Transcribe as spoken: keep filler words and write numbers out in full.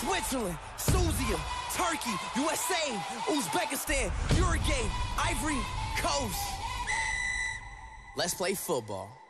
Switzerland, Susia, Turkey, U S A, Uzbekistan, Uruguay, Ivory Coast. Let's play football.